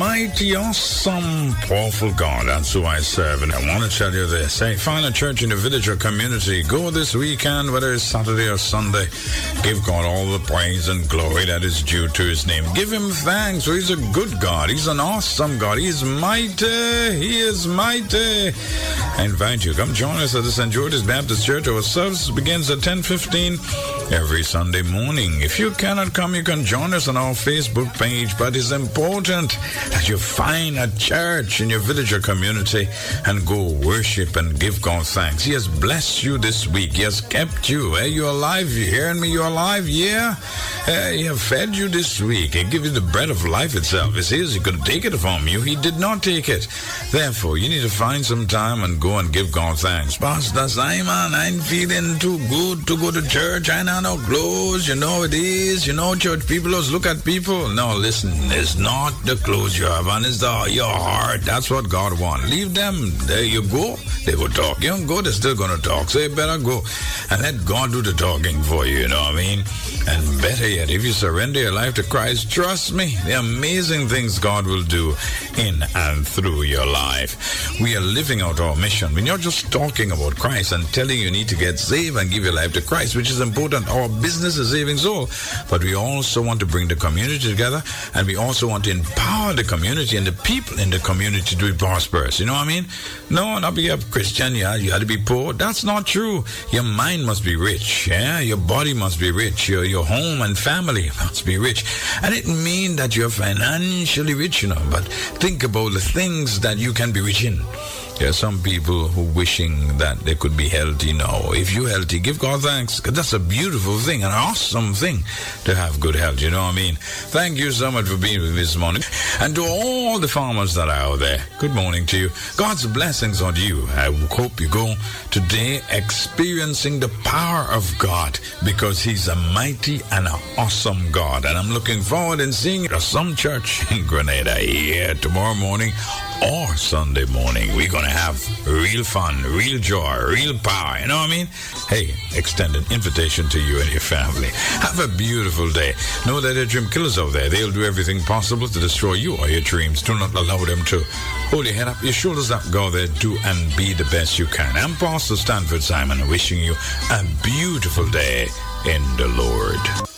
mighty, awesome, powerful God. That's who I serve. And I want to tell you this. Hey, find a church in your village or community. Go this weekend, whether it's Saturday or Sunday. Give God all the praise and glory that is due to his name. Give him thanks, for he's a good God. He's an awesome God. He's mighty. He is mighty. I invite you, come join us at the St. George's Baptist Church. Our service begins at 10:15 every Sunday morning. If you cannot come, you can join us on our Facebook page, but it's important that you find a church in your village or community and go worship and give God thanks. He has blessed you this week. He has kept you. You're alive. You hearing me? You're alive? Yeah. He has fed you this week and give you the bread of life itself. It says he could take it from you. He did not take it. Therefore, you need to find some time and go and give God thanks. Pastor Simon, I'm feeling too good to go to church. I know no clothes. You know it is. You know church people always look at people. No, listen. It's not the clothes you have on. It's your heart. That's what God wants. Leave them. There you go. They will talk. You don't go, they're still going to talk. So you better go and let God do the talking for you. You know what I mean? And better yet, if you surrender your life to Christ, trust me, the amazing things God will do in and through your life. We are living out our mission. We're not just talking about Christ and telling you need to get saved and give your life to Christ, which is important. Our business is saving soul. But we also want to bring the community together, and we also want to empower the community and the people in the community to be prosperous. You know what I mean? No, not be a Christian. Yeah, you had to be poor. That's not true. Your mind must be rich. Yeah, your body must be rich. Your home and family must be rich. And it means that you're financially rich, you know. But think about the things that you can be rich in. There are some people who wishing that they could be healthy. No, if you're healthy, give God thanks. Because that's a beautiful thing, an awesome thing to have good health. You know what I mean? Thank you so much for being with me this morning. And to all the farmers that are out there, good morning to you. God's blessings on you. I hope you go today experiencing the power of God, because he's a mighty and an awesome God. And I'm looking forward in seeing you at some church in Grenada here tomorrow morning or Sunday morning. We're going to have real fun, real joy, real power. You know what I mean? Hey, extend an invitation to you and your family. Have a beautiful day. Know that there are dream killers out there. They'll do everything possible to destroy you or your dreams. Do not allow them to. Hold your head up, your shoulders up, go there, do and be the best you can. I'm Pastor Stanford Simon, wishing you a beautiful day in the Lord.